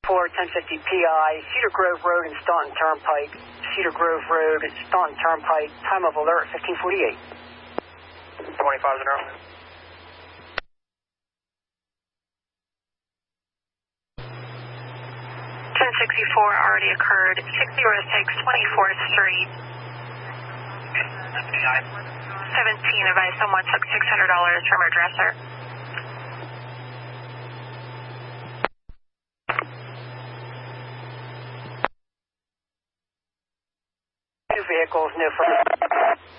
1050 PI, Cedar Grove Road and Staunton Turnpike. Cedar Grove Road, Staunton Turnpike. Time of alert 1548. 25 0. 1064 already occurred. 606 24th Street. 17 advised someone took $600 from her dresser. Two vehicles, no further.